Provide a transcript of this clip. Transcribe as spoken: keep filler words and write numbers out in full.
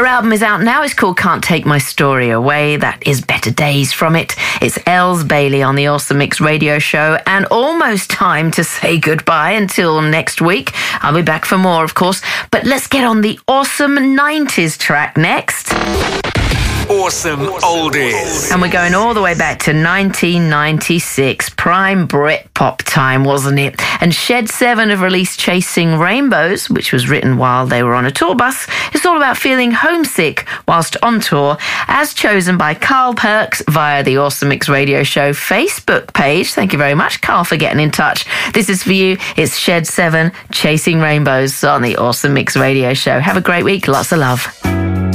album is out now. It's called Can't Take My Story Away. That is Better Days from it. It's Els Bailey on the Awesome Mix radio show, and almost time to say goodbye until next week. I'll be back for more, of course, but let's get on the awesome nineties track next. Awesome Oldies. And we're going all the way back to nineteen ninety-six. Prime Britpop time, wasn't it? And Shed seven have released Chasing Rainbows, which was written while they were on a tour bus. It's all about feeling homesick whilst on tour, as chosen by Carl Perks via the Awesome Mix Radio Show Facebook page. Thank you very much, Carl, for getting in touch. This is for you. It's Shed seven, Chasing Rainbows on the Awesome Mix Radio Show. Have a great week. Lots of love.